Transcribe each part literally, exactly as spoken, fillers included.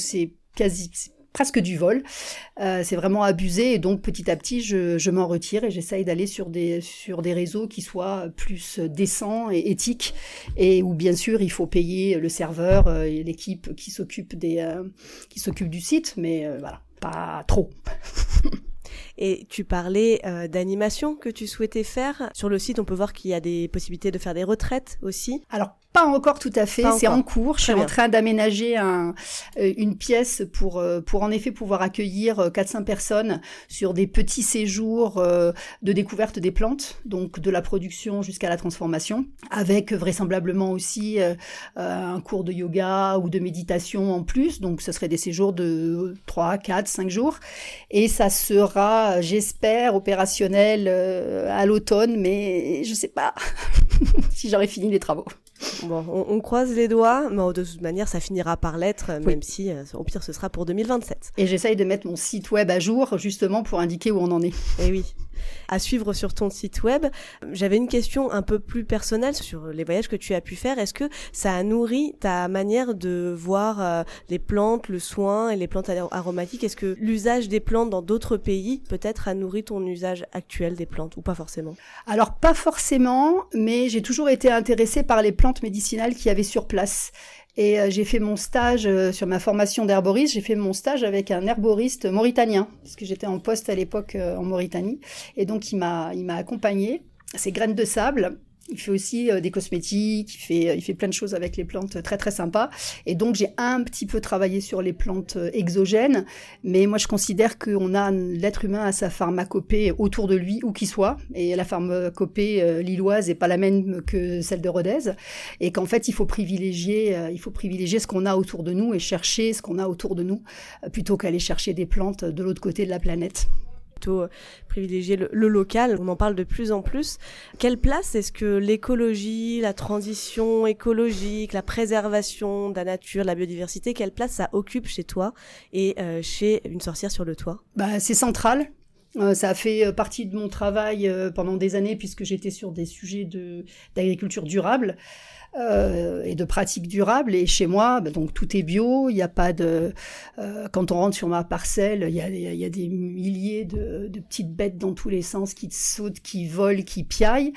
c'est quasi... C'est presque du vol, euh, c'est vraiment abusé et donc petit à petit je, je m'en retire et j'essaye d'aller sur des, sur des réseaux qui soient plus décents et éthiques et où bien sûr il faut payer le serveur euh, et l'équipe qui s'occupe, des, euh, qui s'occupe du site, mais euh, voilà, pas trop. Et tu parlais euh, d'animation que tu souhaitais faire. Sur le site, on peut voir qu'il y a des possibilités de faire des retraites aussi. Alors, pas encore tout à fait, pas c'est encore. en cours. Je suis en train d'aménager un, euh, une pièce pour, euh, pour en effet pouvoir accueillir quatre cinq personnes sur des petits séjours euh, de découverte des plantes, donc de la production jusqu'à la transformation, avec vraisemblablement aussi euh, un cours de yoga ou de méditation en plus. Donc, ce serait des séjours de trois, quatre, cinq jours. Et ça sera, j'espère, opérationnel euh, à l'automne, mais je sais pas si j'aurai fini les travaux. Bon, on, on croise les doigts, mais de toute manière, ça finira par l'être, oui. même si, euh, au pire, ce sera pour deux mille vingt-sept. Et j'essaye de mettre mon site web à jour, justement, pour indiquer où on en est. Et oui. À suivre sur ton site web. J'avais une question un peu plus personnelle sur les voyages que tu as pu faire. Est-ce que ça a nourri ta manière de voir euh, les plantes, le soin et les plantes aromatiques? Est-ce que l'usage des plantes dans d'autres pays, peut-être, a nourri ton usage actuel des plantes ou pas forcément? Alors, pas forcément, mais j'ai toujours été intéressée par les plantes médicinales qu'il y avait sur place. Et euh, j'ai fait mon stage euh, sur ma formation d'herboriste, j'ai fait mon stage avec un herboriste mauritanien, parce que j'étais en poste à l'époque euh, en Mauritanie. Et donc, il m'a, il m'a accompagnée. C'est Graines de Sable. Il fait aussi euh, des cosmétiques, il fait, il fait plein de choses avec les plantes très très sympas. Et donc j'ai un petit peu travaillé sur les plantes euh, exogènes, mais moi je considère qu'on a l'être humain à sa pharmacopée autour de lui, où qu'il soit. Et la pharmacopée euh, lilloise n'est pas la même que celle de Rodez. Et qu'en fait il faut privilégier, euh, il faut privilégier ce qu'on a autour de nous et chercher ce qu'on a autour de nous, euh, plutôt qu'aller chercher des plantes de l'autre côté de la planète. Plutôt privilégier le, le local, on en parle de plus en plus. Quelle place est-ce que l'écologie, la transition écologique, la préservation de la nature, de la biodiversité, quelle place ça occupe chez toi et euh, chez Une sorcière sur le toit? Bah, c'est central. Euh, ça a fait partie de mon travail euh, pendant des années puisque j'étais sur des sujets de, d'agriculture durable. Euh, et de pratiques durables. Et chez moi, bah, donc tout est bio. Il n'y a pas de. Euh, quand on rentre sur ma parcelle, il y a, il y a des milliers de, de petites bêtes dans tous les sens qui sautent, qui volent, qui piaillent.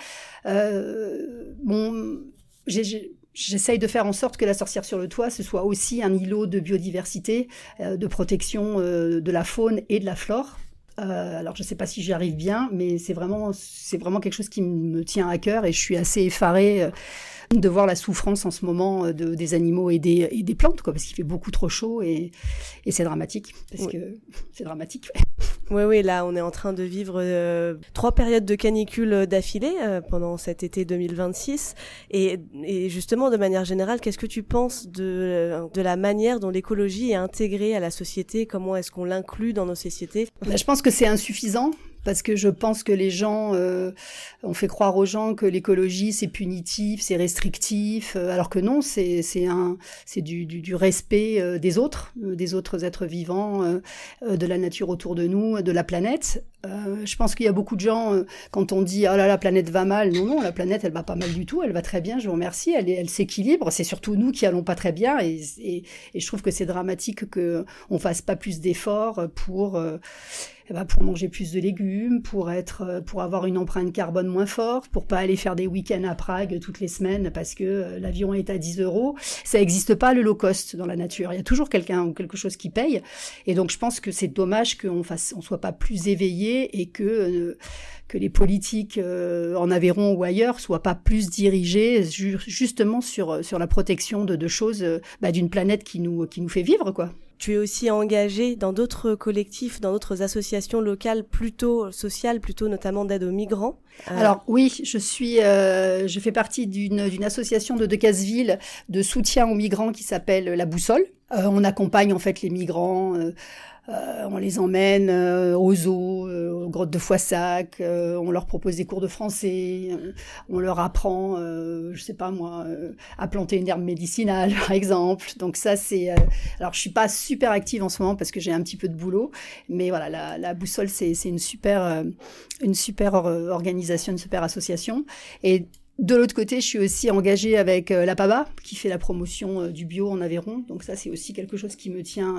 Euh, bon, j'ai, j'ai J'essaye de faire en sorte que La sorcière sur le toit, ce soit aussi un îlot de biodiversité, euh, de protection euh, de la faune et de la flore. Euh, alors je ne sais pas si j'y arrive bien, mais c'est vraiment, c'est vraiment quelque chose qui me tient à cœur et je suis assez effarée euh, de voir la souffrance en ce moment de, des animaux et des, et des plantes, quoi, parce qu'il fait beaucoup trop chaud et, et c'est dramatique, parce oui. que c'est dramatique. Ouais. Oui, oui, là, on est en train de vivre euh, trois périodes de canicule d'affilée euh, pendant cet été deux mille vingt-six. Et, et justement, de manière générale, qu'est-ce que tu penses de, de la manière dont l'écologie est intégrée à la société? Comment est-ce qu'on l'inclut dans nos sociétés? Ben, je pense que c'est insuffisant. Parce que je pense que les gens, euh, on fait croire aux gens que l'écologie c'est punitif, c'est restrictif, euh, alors que non, c'est c'est un, c'est du du, du respect euh, des autres, euh, des autres êtres vivants, euh, euh, de la nature autour de nous, de la planète. Euh, je pense qu'il y a beaucoup de gens euh, quand on dit oh là la planète va mal, non non la planète elle va pas mal du tout, elle va très bien, je vous remercie, elle elle s'équilibre. C'est surtout nous qui allons pas très bien et et, et je trouve que c'est dramatique que on fasse pas plus d'efforts pour euh, Eh ben pour manger plus de légumes, pour être, pour avoir une empreinte carbone moins forte, pour pas aller faire des week-ends à Prague toutes les semaines parce que l'avion est à dix euros. Ça n'existe pas le low cost dans la nature. Il y a toujours quelqu'un ou quelque chose qui paye. Et donc je pense que c'est dommage qu'on fasse, on soit pas plus éveillé et que euh, que les politiques euh, en Aveyron ou ailleurs soient pas plus dirigées ju- justement sur sur la protection de, de choses, euh, bah, d'une planète qui nous qui nous fait vivre, quoi. Tu es aussi engagée dans d'autres collectifs, dans d'autres associations locales plutôt sociales, plutôt notamment d'aide aux migrants. Euh... Alors oui, je suis, euh, je fais partie d'une, d'une association de Decazeville de soutien aux migrants qui s'appelle La Boussole. Euh, on accompagne en fait les migrants. Euh, Euh, on les emmène euh, aux zoos, euh, aux grottes de Foissac, euh, on leur propose des cours de français, euh, on leur apprend, euh, je sais pas moi, euh, à planter une herbe médicinale par exemple. Donc ça c'est, euh, alors je suis pas super active en ce moment parce que j'ai un petit peu de boulot, mais voilà, la, la Boussole c'est, c'est une super, euh, une super organisation, une super association. Et de l'autre côté, je suis aussi engagée avec euh, la P A B A, qui fait la promotion euh, du bio en Aveyron. Donc ça, c'est aussi quelque chose qui me tient